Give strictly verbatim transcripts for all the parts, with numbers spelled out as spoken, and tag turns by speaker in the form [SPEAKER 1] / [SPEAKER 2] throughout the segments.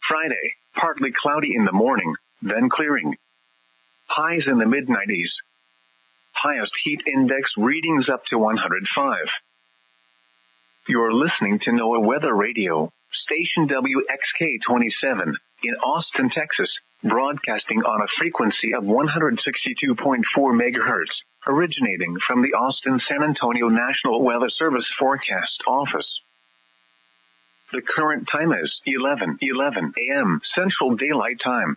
[SPEAKER 1] Friday, partly cloudy in the morning, then clearing. Highs in the mid nineties. Highest heat index readings up to one hundred five. You're listening to NOAA Weather Radio, station W X K twenty-seven, in Austin, Texas, broadcasting on a frequency of one hundred sixty-two point four megahertz, originating from the Austin-San Antonio National Weather Service Forecast Office. The current time is eleven eleven a.m. Central Daylight Time.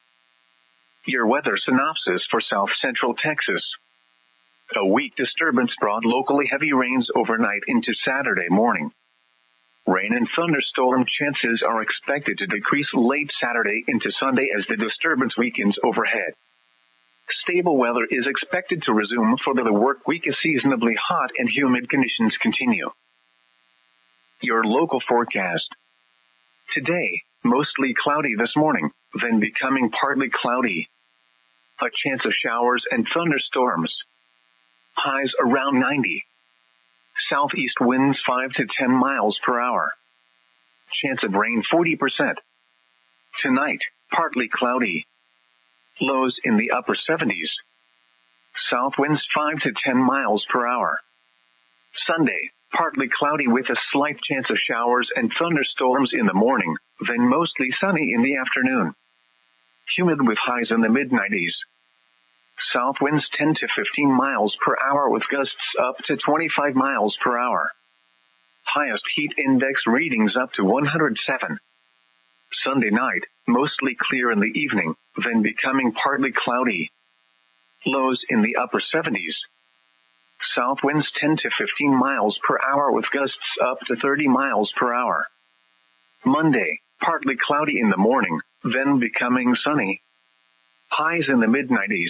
[SPEAKER 1] Your weather synopsis for South Central Texas. A weak disturbance brought locally heavy rains overnight into Saturday morning. Rain and thunderstorm chances are expected to decrease late Saturday into Sunday as the disturbance weakens overhead. Stable weather is expected to resume for the work week as seasonably hot and humid conditions continue. Your local forecast. Today, mostly cloudy this morning, then becoming partly cloudy. A chance of showers and thunderstorms. Highs around ninety. Southeast winds five to ten miles per hour. Chance of rain forty percent. Tonight, partly cloudy. Lows in the upper seventies. South winds five to ten miles per hour. Sunday, partly cloudy with a slight chance of showers and thunderstorms in the morning, then mostly sunny in the afternoon. Humid with highs in the mid nineties. South winds ten to fifteen miles per hour with gusts up to twenty-five miles per hour. Highest heat index readings up to one hundred seven. Sunday night, mostly clear in the evening, then becoming partly cloudy. Lows in the upper seventies. South winds ten to fifteen miles per hour with gusts up to thirty miles per hour. Monday, partly cloudy in the morning, then becoming sunny. Highs in the mid nineties.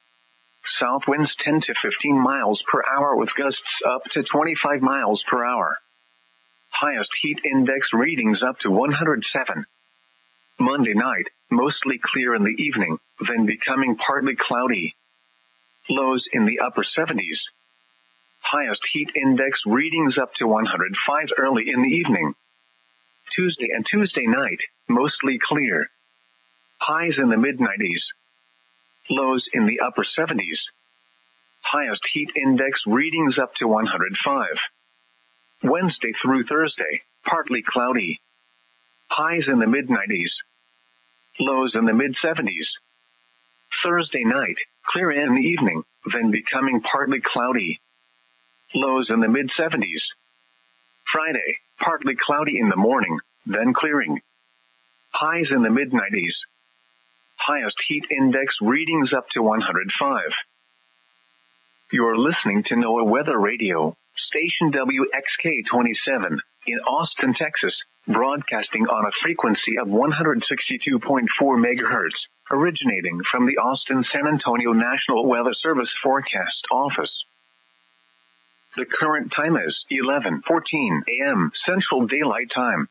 [SPEAKER 1] South winds ten to fifteen miles per hour with gusts up to twenty-five miles per hour. Highest heat index readings up to one hundred seven. Monday night, mostly clear in the evening, then becoming partly cloudy. Lows in the upper seventies. Highest heat index readings up to one hundred five early in the evening. Tuesday and Tuesday night, mostly clear. Highs in the mid nineties. Lows in the upper seventies. Highest heat index readings up to one hundred five. Wednesday through Thursday, partly cloudy. Highs in the mid nineties. Lows in the mid seventies. Thursday night, clear in the evening, then becoming partly cloudy. Lows in the mid seventies. Friday, partly cloudy in the morning, then clearing. Highs in the mid nineties. Highest heat index readings up to one hundred five. You're listening to NOAA Weather Radio, station W X K twenty-seven, in Austin, Texas, broadcasting on a frequency of one hundred sixty-two point four megahertz, originating from the Austin-San Antonio National Weather Service Forecast Office. The current time is eleven fourteen a.m. Central Daylight Time.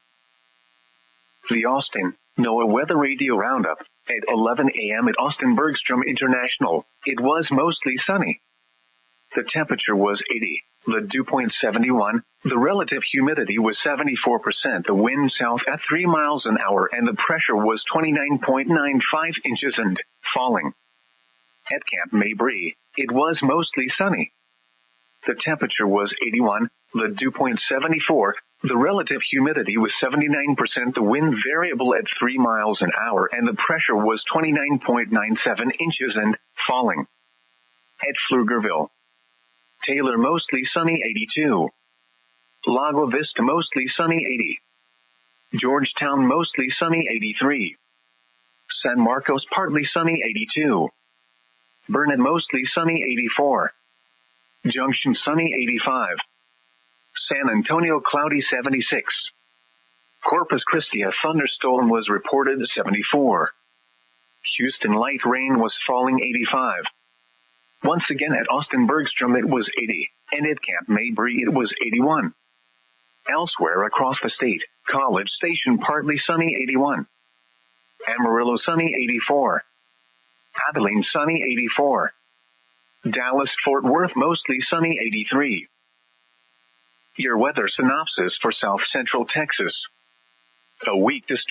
[SPEAKER 1] The Austin NOAA Weather Radio Roundup. At eleven a.m. at Austin Bergstrom International, it was mostly sunny. The temperature was eighty, the dew point seventy-one, the relative humidity was seventy-four percent, the wind south at three miles an hour, and the pressure was twenty-nine point nine five inches and falling. At Camp Mabry, it was mostly sunny. The temperature was eighty-one, the dew point seventy-four, the relative humidity was seventy-nine percent, the wind variable at three miles an hour, and the pressure was twenty-nine point nine seven inches and falling. At Pflugerville, Taylor mostly sunny eighty-two. Lago Vista mostly sunny eighty. Georgetown mostly sunny eighty-three. San Marcos partly sunny eighty-two. Burnet mostly sunny eighty-four. Junction sunny eighty-five. San Antonio cloudy seventy-six. Corpus Christi a thunderstorm was reported seventy-four. Houston light rain was falling eighty-five. Once again at Austin Bergstrom it was eighty, and at Camp Mabry it was eighty-one. Elsewhere across the state, College Station partly sunny eighty-one. Amarillo sunny eighty-four. Abilene sunny eighty-four. Dallas Fort Worth mostly sunny eighty-three. Your weather synopsis for South Central Texas. A weak disturbance